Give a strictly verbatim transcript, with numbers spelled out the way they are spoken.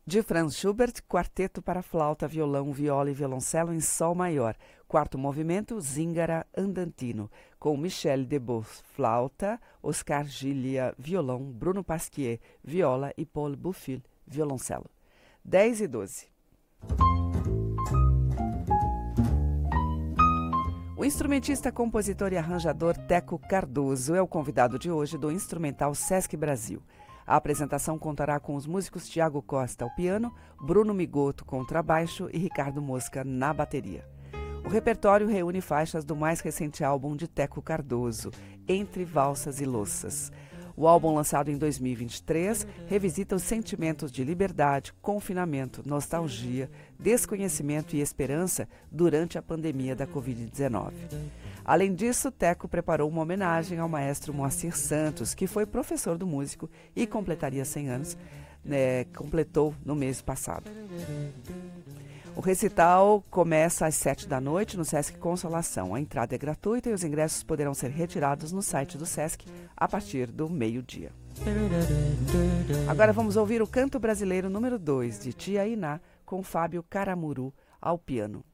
De Franz Schubert, quarteto para flauta, violão, viola e violoncelo em sol maior. Quarto movimento, Zingara Andantino, com Michel Debos, flauta, Oscar Gillia, violão, Bruno Pasquier, viola e Paul Boufil, violoncelo. dez e doze. O instrumentista, compositor e arranjador Teco Cardoso é o convidado de hoje do Instrumental Sesc Brasil. A apresentação contará com os músicos Tiago Costa ao piano, Bruno Migoto contrabaixo e Ricardo Mosca na bateria. O repertório reúne faixas do mais recente álbum de Teco Cardoso, Entre Valsas e Louças. O álbum, lançado em dois mil e vinte e três, revisita os sentimentos de liberdade, confinamento, nostalgia, desconhecimento e esperança durante a pandemia da covid dezenove. Além disso, Teco preparou uma homenagem ao maestro Moacir Santos, que foi professor do músico e completaria cem anos, né, completou no mês passado. O recital começa às sete da noite no Sesc Consolação. A entrada é gratuita e os ingressos poderão ser retirados no site do Sesc a partir do meio-dia. Agora vamos ouvir o Canto Brasileiro número dois, de Tia Iná, com Fábio Caramuru ao piano.